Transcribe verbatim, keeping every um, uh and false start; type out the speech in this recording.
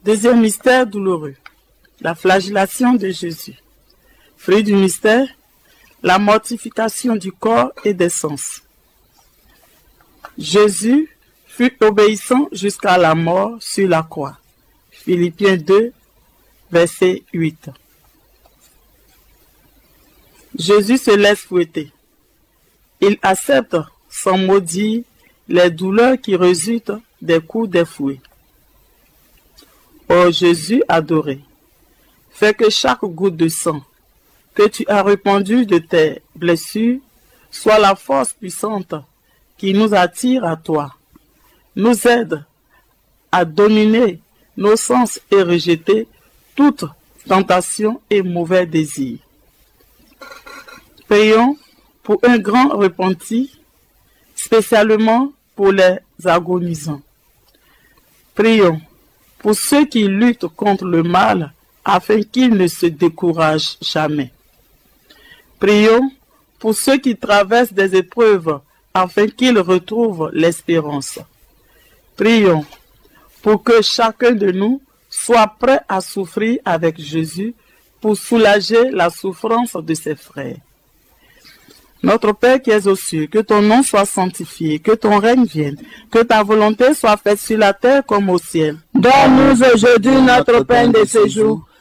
Deuxième mystère douloureux, la flagellation de Jésus. Fruit du mystère, la mortification du corps et des sens. Jésus fut obéissant jusqu'à la mort sur la croix. Philippiens deux, verset huit. Jésus se laisse fouetter. Il accepte sans mot dire les douleurs qui résultent des coups des fouets. Ô Jésus adoré, fais que chaque goutte de sang que tu as répandu de tes blessures soit la force puissante qui nous attire à toi, nous aide à dominer nos sens et rejeter toute tentation et mauvais désir. Prions pour un grand repenti, spécialement pour les agonisants. Prions pour ceux qui luttent contre le mal afin qu'ils ne se découragent jamais. Prions pour ceux qui traversent des épreuves afin qu'ils retrouvent l'espérance. Prions pour que chacun de nous soit prêt à souffrir avec Jésus pour soulager la souffrance de ses frères. Notre Père qui es aux cieux, que ton nom soit sanctifié, que ton règne vienne, que ta volonté soit faite sur la terre comme au ciel. Donne-nous aujourd'hui notre pain de ce jour.